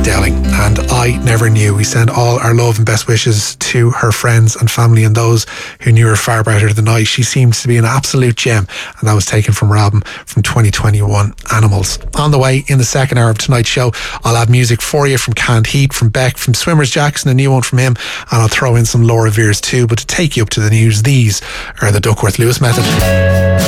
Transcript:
Dowling, and I never knew. We send all our love and best wishes to her friends and family and those who knew her far better than I. She seems to be an absolute gem, and that was taken from her album from 2021, Animals. On the way, in the second hour of tonight's show, I'll have music for you from Canned Heat, from Beck, from Swimmers Jackson, a new one from him, and I'll throw in some Laura Veers too. But to take you up to the news, these are the Duckworth Lewis Method.